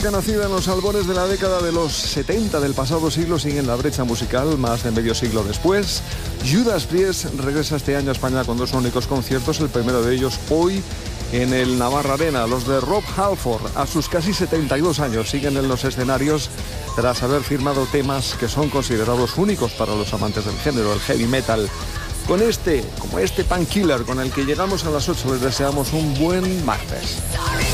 Nacida en los albores de la década de los 70 del pasado siglo, sigue en la brecha musical más de medio siglo después. Judas Priest regresa este año a España con 2 únicos conciertos, el primero de ellos hoy en el Navarra Arena. Los de Rob Halford, a sus casi 72 años, siguen en los escenarios tras haber firmado temas que son considerados únicos para los amantes del género, el heavy metal. Como este Painkiller, con el que llegamos a las 8, les deseamos un buen martes.